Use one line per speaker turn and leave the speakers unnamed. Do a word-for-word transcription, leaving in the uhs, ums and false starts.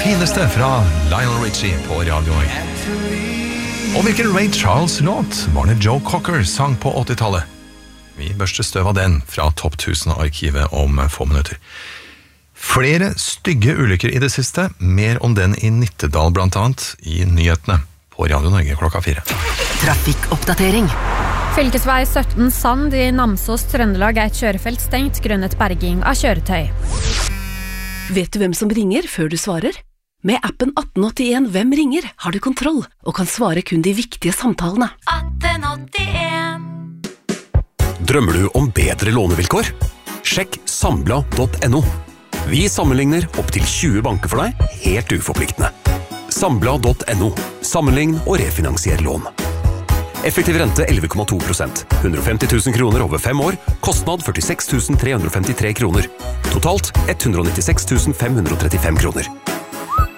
fineste fra Lionel Richie på Radio Norge. Og hvilken Ray Charles-låt var det Joe Cocker sang på åttitallet? Vi børster støv av den fra Topp tusen-arkivet om få minutter. Flere stygge ulykker i det siste, mer om den i Nittedal blant annet, i nyhetene på Radio Norge klokka fire.
Trafikkoppdatering.
Fylkesvei sytten Sand i Namsos, Trøndelag er et kjørefelt stengt grunnet berging av kjøretøy.
Vet du hvem som ringer før du svarer? Med appen atten åttien Hvem ringer har du kontroll og kan svare kun de viktige samtalene.
atten åttien
Drømmer du om bedre lånevilkår? Sjekk sambla punktum no. Vi sammenligner opp til tjue banker for deg, helt uforpliktende. sambla punktum no. Sammenlign og refinansier lån. Effektiv rente elleve komma to prosent. hundre og femti tusen kroner over fem år. Kostnad førtiseks tusen tre hundre og femtitre kroner. Totalt ett hundre og nittiseks tusen fem hundre og trettifem kroner.